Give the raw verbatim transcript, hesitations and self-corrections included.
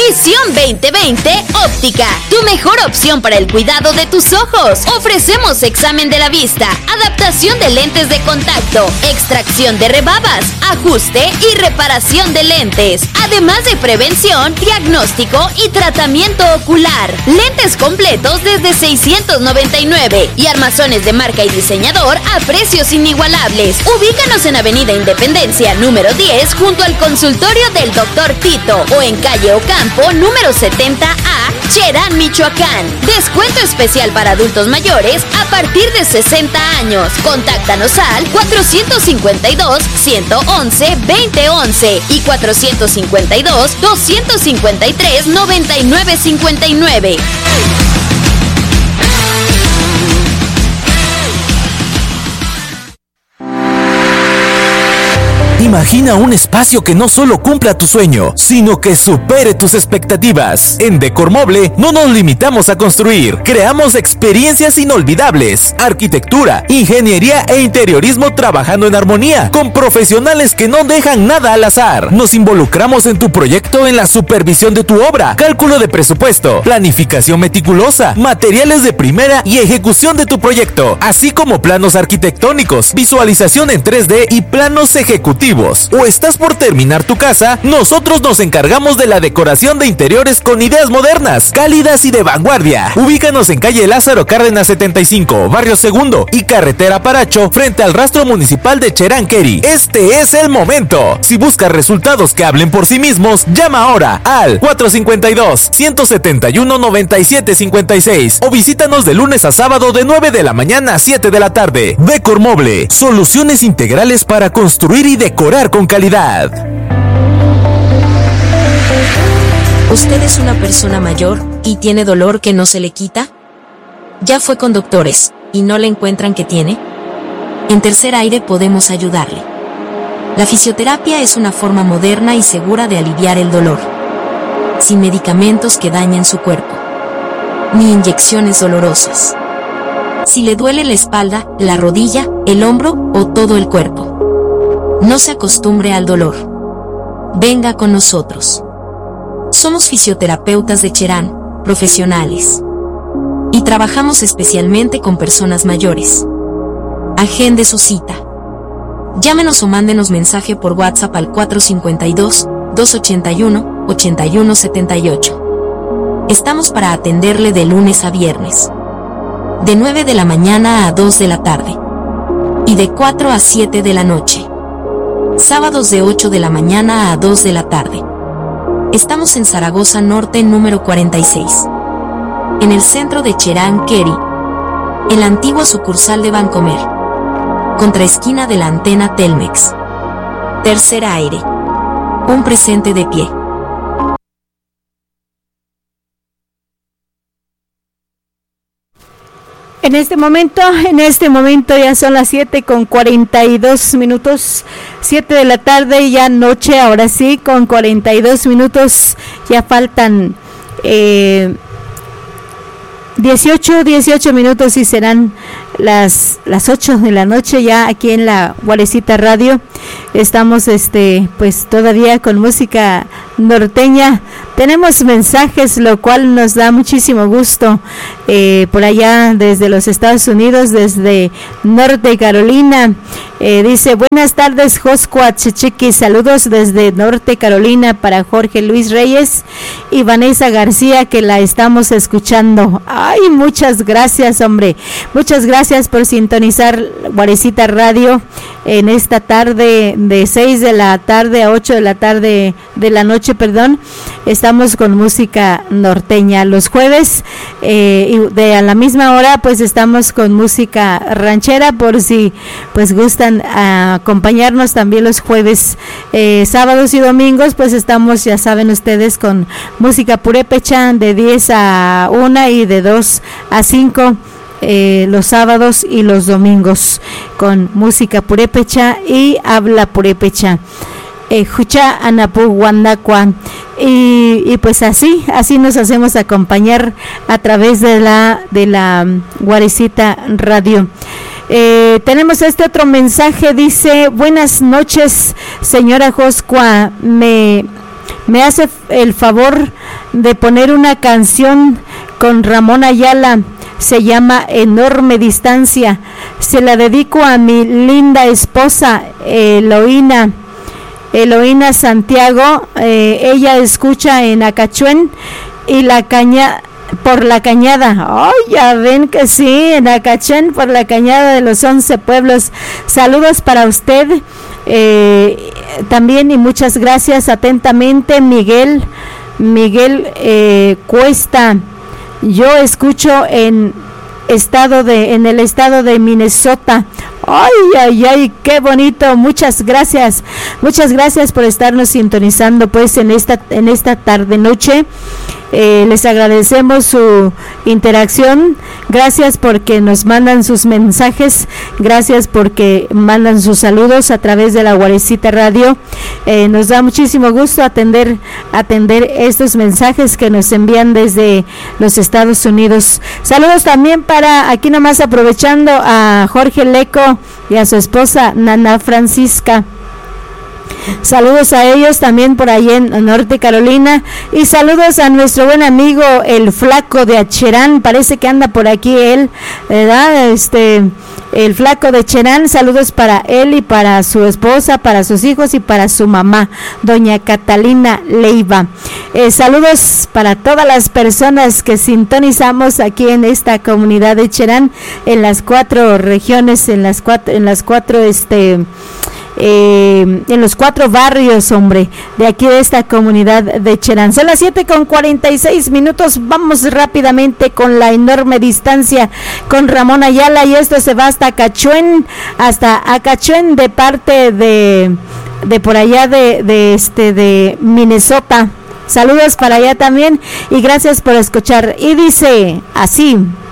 Visión veinte veinte Óptica, tu mejor opción para el cuidado de tus ojos. Ofrecemos examen de la vista, adaptación de lentes de contacto, extracción de rebabas, ajuste y reparación de lentes, además de prevención, diagnóstico y tratamiento ocular. Lentes completos desde seiscientos noventa y nueve y armazones de marca y diseñador a precios inigualables. Ubícanos en Avenida Independencia número diez junto al consultorio del doctor Tito o en calle Ocampo número setenta A, Cherán, Michoacán. Descuento especial para adultos mayores a partir de sesenta años. Contáctanos al cuatrocientos cincuenta y dos, ciento once, veinte once y cuatrocientos cincuenta y dos, doscientos cincuenta y tres, noventa y nueve cincuenta y nueve. Imagina un espacio que no solo cumpla tu sueño, sino que supere tus expectativas. En Decormoble no nos limitamos a construir, creamos experiencias inolvidables, arquitectura, ingeniería e interiorismo trabajando en armonía, con profesionales que no dejan nada al azar. Nos involucramos en tu proyecto en la supervisión de tu obra, cálculo de presupuesto, planificación meticulosa, materiales de primera y ejecución de tu proyecto, así como planos arquitectónicos, visualización en tres D y planos ejecutivos. ¿O estás por terminar tu casa? Nosotros nos encargamos de la decoración de interiores con ideas modernas, cálidas y de vanguardia. Ubícanos en calle Lázaro Cárdenas setenta y cinco, Barrio Segundo y Carretera Paracho, frente al rastro municipal de Cherán, Query. Este es el momento. Si buscas resultados que hablen por sí mismos, llama ahora al cuatro cinco dos, uno siete uno, nueve siete cinco seis o visítanos de lunes a sábado de nueve de la mañana a siete de la tarde. Decormoble, soluciones integrales para construir y decorar con calidad. ¿Usted es una persona mayor y tiene dolor que no se le quita? ¿Ya fue con doctores y no le encuentran que tiene? En Tercer Aire podemos ayudarle. La fisioterapia es una forma moderna y segura de aliviar el dolor, sin medicamentos que dañen su cuerpo, ni inyecciones dolorosas. Si le duele la espalda, la rodilla, el hombro o todo el cuerpo, no se acostumbre al dolor. Venga con nosotros. Somos fisioterapeutas de Cherán, profesionales. Y trabajamos especialmente con personas mayores. Agende su cita. Llámenos o mándenos mensaje por WhatsApp al cuatro cinco dos, dos ocho uno, ocho uno siete ocho. Estamos para atenderle de lunes a viernes, de nueve de la mañana a dos de la tarde y de cuatro a siete de la noche. Sábados de ocho de la mañana a dos de la tarde. Estamos en Zaragoza Norte número cuarenta y seis, en el centro de Cherán, Query, en la antigua sucursal de Bancomer, contraesquina de la antena Telmex. Tercer Aire, un presente de pie. En este momento, en este momento ya son las siete con cuarenta y dos minutos, siete de la tarde, ya noche, ahora sí, con cuarenta y dos minutos, ya faltan eh, dieciocho, dieciocho minutos y serán las las ocho de la noche ya aquí en la Guarecita Radio. Estamos este pues todavía con música norteña. Tenemos mensajes, lo cual nos da muchísimo gusto, eh, por allá desde los Estados Unidos, desde Norte Carolina. Eh, dice, buenas tardes, Joscua Chichiqui, saludos desde Norte Carolina para Jorge Luis Reyes y Vanessa García, que la estamos escuchando. Ay, muchas gracias, hombre, muchas gracias por sintonizar Guarecita Radio en esta tarde de seis de la tarde a ocho de la tarde de la noche, perdón. Estamos con música norteña los jueves, eh, y de a la misma hora pues estamos con música ranchera, por si pues gustan uh, acompañarnos también los jueves, eh, sábados y domingos pues estamos, ya saben ustedes, con música purépecha de diez a una y de dos a cinco. Eh, los sábados y los domingos con música purépecha y habla purépecha. Jucha Anapu Guandacua, y, y pues así así nos hacemos acompañar a través de la de la Guarecita Radio. Eh, tenemos este otro mensaje, dice, buenas noches señora Joscua, me me hace el favor de poner una canción con Ramón Ayala, se llama Enorme Distancia, se la dedico a mi linda esposa Eloína, Eloína Santiago, eh, ella escucha en Acachuén y la caña por la cañada. Oh, ya ven que sí, en Acachuén por la cañada de los once pueblos. Saludos para usted eh, también y muchas gracias. Atentamente, Miguel Miguel eh, Cuesta. Yo escucho en estado de en el estado de Minnesota. Ay, ay, ay, qué bonito. Muchas gracias. Muchas gracias por estarnos sintonizando pues en esta en esta tarde noche. Eh, les agradecemos su interacción, gracias porque nos mandan sus mensajes, gracias porque mandan sus saludos a través de la Guarecita Radio. Eh, nos da muchísimo gusto atender atender estos mensajes que nos envían desde los Estados Unidos. Saludos también para, aquí nomás aprovechando, a Jorge Leco y a su esposa Nana Francisca. Saludos a ellos también por ahí en Norte Carolina, y saludos a nuestro buen amigo el Flaco de Acherán, parece que anda por aquí él, ¿verdad? Este, el Flaco de Cherán, saludos para él y para su esposa, para sus hijos y para su mamá, doña Catalina Leiva. Eh, saludos para todas las personas que sintonizamos aquí en esta comunidad de Cherán, en las cuatro regiones, en las cuatro, en las cuatro este Eh, en los cuatro barrios, hombre, de aquí de esta comunidad de Cherán. Son las siete con cuarenta y seis minutos. Vamos rápidamente con la Enorme Distancia con Ramón Ayala, y esto se va hasta Acachuén, hasta Acachuén de parte de de por allá de, de este de Minnesota. Saludos para allá también y gracias por escuchar. Y dice así: